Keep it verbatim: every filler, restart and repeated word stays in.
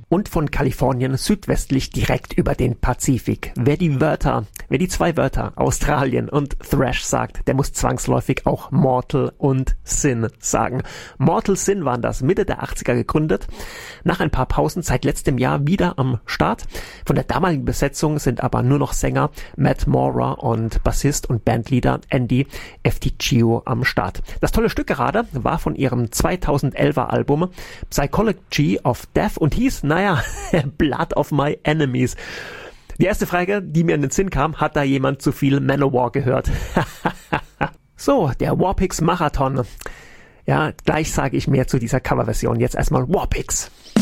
Und von Kalifornien südwestlich direkt über den Pazifik. Wer die Wörter, wer die zwei Wörter Australien und Thrash sagt, der muss zwangsläufig auch Mortal und Sin sagen. Mortal Sin waren das, Mitte der achtziger gegründet. Nach ein paar Pausen seit letztem Jahr wieder am Start. Von der damaligen Besetzung sind aber nur noch Sänger Matt Mora und Bassist und Bandleader Andy Efticchio am Start. Das tolle Stück gerade war von ihrem zweitausendelfer Album Psychology of Death und hieß, naja, Blood of My Enemies. Die erste Frage, die mir in den Sinn kam, hat da jemand zu viel Manowar gehört? So, der Warpix Marathon. Ja, gleich sage ich mehr zu dieser Coverversion. Jetzt erstmal Warpix.